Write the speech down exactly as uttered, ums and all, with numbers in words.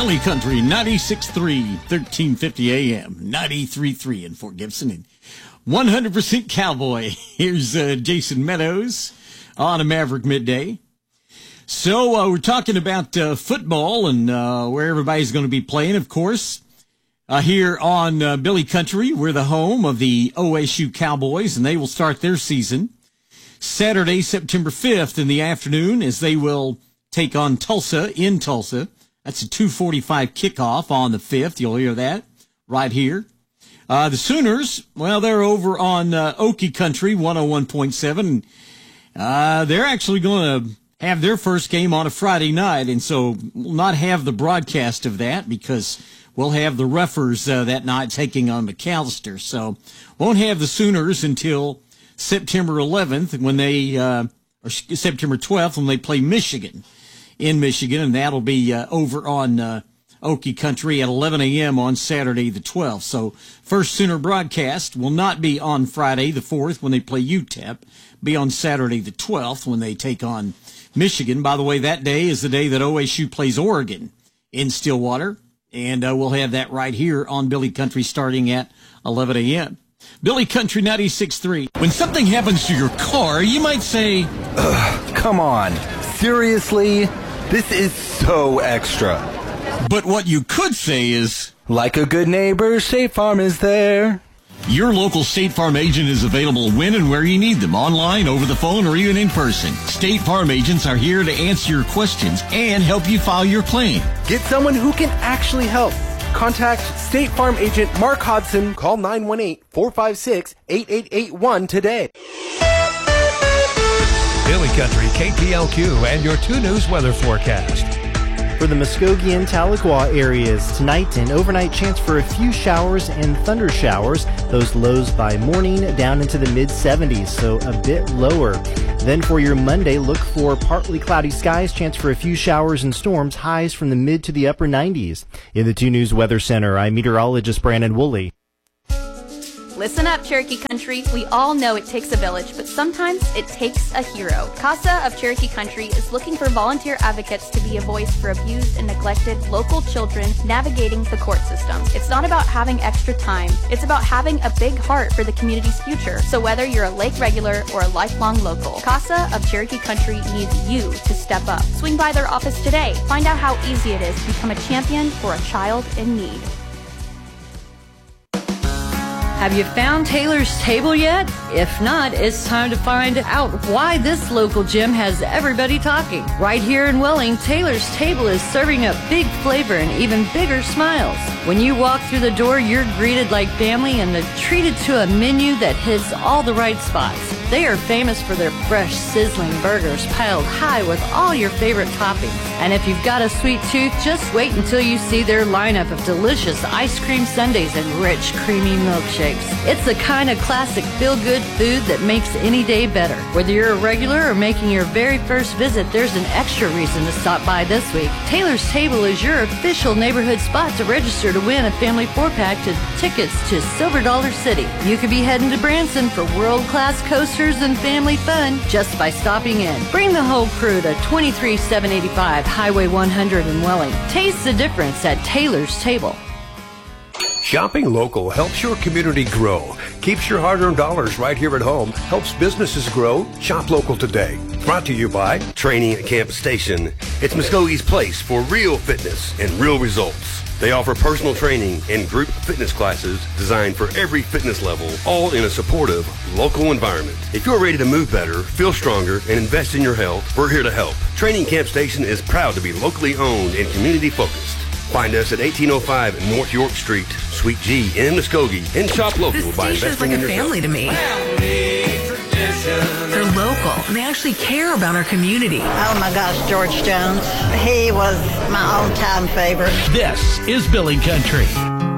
Billy Country, ninety-six point three, thirteen fifty A M, ninety-three point three in Fort Gibson, and one hundred percent Cowboy. Here's uh, Jason Meadows on a Maverick Midday. So uh, we're talking about uh, football and uh, where everybody's going to be playing, of course. Uh, here on uh, Billy Country, we're the home of the O S U Cowboys, and they will start their season Saturday, September fifth in the afternoon, as they will take on Tulsa in Tulsa. That's a two forty-five kickoff on the fifth. You'll hear that right here. Uh, the Sooners, well, they're over on uh, Okie Country, one oh one point seven. Uh, they're actually going to have their first game on a Friday night, and so we'll not have the broadcast of that because we'll have the Roughers uh, that night taking on McAllister. So won't have the Sooners until September eleventh when they, uh, or September twelfth when they play Michigan in Michigan, and that'll be uh, over on uh, Okie Country at eleven A M on Saturday the twelfth. So first Sooner broadcast will not be on Friday the fourth when they play U T E P, be on Saturday the twelfth when they take on Michigan. By the way, that day is the day that O S U plays Oregon in Stillwater, and uh, we'll have that right here on Billy Country starting at eleven A M Billy Country ninety-six point three. When something happens to your car, you might say, ugh, come on, seriously? This is so extra. But what you could say is, like a good neighbor, State Farm is there. Your local State Farm agent is available when and where you need them, online, over the phone, or even in person. State Farm agents are here to answer your questions and help you file your claim. Get someone who can actually help. Contact State Farm agent Mark Hodson. Call nine one eight, four five six, eight eight eight one today. Billy Country, K P L Q, and your two News weather forecast. For the Muskogee and Tahlequah areas, tonight an overnight chance for a few showers and thunder showers. Those lows by morning down into the mid seventies, so a bit lower. Then for your Monday, look for partly cloudy skies, chance for a few showers and storms, highs from the mid to the upper nineties. In the two News Weather Center, I'm meteorologist Brandon Woolley. Listen up, Cherokee Country. We all know it takes a village, but sometimes it takes a hero. CASA of Cherokee Country is looking for volunteer advocates to be a voice for abused and neglected local children navigating the court system. It's not about having extra time. It's about having a big heart for the community's future. So whether you're a lake regular or a lifelong local, CASA of Cherokee Country needs you to step up. Swing by their office today. Find out how easy it is to become a champion for a child in need. Have you found Taylor's Table yet? If not, it's time to find out why this local gym has everybody talking. Right here in Welling, Taylor's Table is serving up big flavor and even bigger smiles. When you walk through the door, you're greeted like family and treated to a menu that hits all the right spots. They are famous for their fresh, sizzling burgers piled high with all your favorite toppings. And if you've got a sweet tooth, just wait until you see their lineup of delicious ice cream sundaes and rich, creamy milkshakes. It's the kind of classic feel-good food that makes any day better. Whether you're a regular or making your very first visit, there's an extra reason to stop by this week. Taylor's Table is your official neighborhood spot to register to win a family four-pack to tickets to Silver Dollar City. You could be heading to Branson for world-class coasters and family fun just by stopping in. Bring the whole crew to twenty-three seven eighty-five Highway one hundred in Welling. Taste the difference at Taylor's Table. Shopping local helps your community grow, keeps your hard-earned dollars right here at home, helps businesses grow. Shop local today. Brought to you by Training at Campus Station. It's Muskogee's place for real fitness and real results. They offer personal training and group fitness classes designed for every fitness level, all in a supportive, local environment. If you're ready to move better, feel stronger, and invest in your health, we're here to help. Training Camp Station is proud to be locally owned and community-focused. Find us at eighteen oh five North York Street, Suite G in Muskogee, and shop local this by investing like in a family yourself. to me. They're local, and they actually care about our community. Oh my gosh, George Jones. He was my all-time favorite. This is Billy Country.